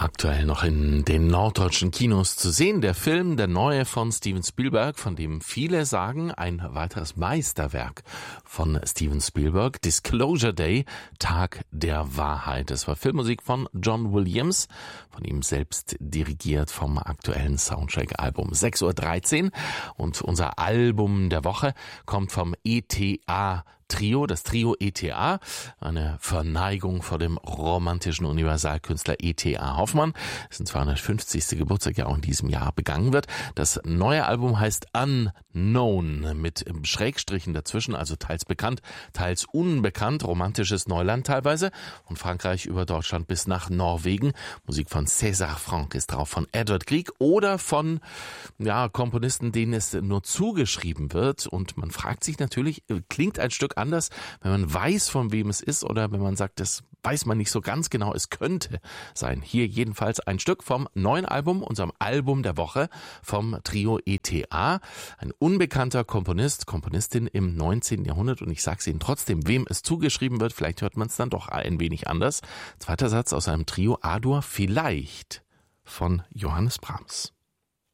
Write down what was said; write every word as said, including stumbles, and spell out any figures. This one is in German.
Aktuell noch in den norddeutschen Kinos zu sehen, der Film, der neue von Steven Spielberg, von dem viele sagen, ein weiteres Meisterwerk von Steven Spielberg, Disclosure Day, Tag der Wahrheit. Das war Filmmusik von John Williams, von ihm selbst dirigiert vom aktuellen Soundtrack-Album. sechs Uhr dreizehn und unser Album der Woche kommt vom E T A Trio, das Trio E T A, eine Verneigung vor dem romantischen Universalkünstler E T A Hoffmann, dessen zweihundertfünfzigsten Geburtstag ja auch in diesem Jahr begangen wird. Das neue Album heißt Unknown mit Schrägstrichen dazwischen, also teils bekannt, teils unbekannt, romantisches Neuland teilweise, von Frankreich über Deutschland bis nach Norwegen. Musik von César Franck ist drauf, von Edward Grieg oder von ja, Komponisten, denen es nur zugeschrieben wird, und man fragt sich natürlich, klingt ein Stück anders, wenn man weiß, von wem es ist, oder wenn man sagt, das weiß man nicht so ganz genau, es könnte sein. Hier jedenfalls ein Stück vom neuen Album, unserem Album der Woche vom Trio E T A. Ein unbekannter Komponist, Komponistin im neunzehnten Jahrhundert, und ich sage es Ihnen trotzdem, wem es zugeschrieben wird, vielleicht hört man es dann doch ein wenig anders. Zweiter Satz aus einem Trio A-Dur, vielleicht von Johannes Brahms.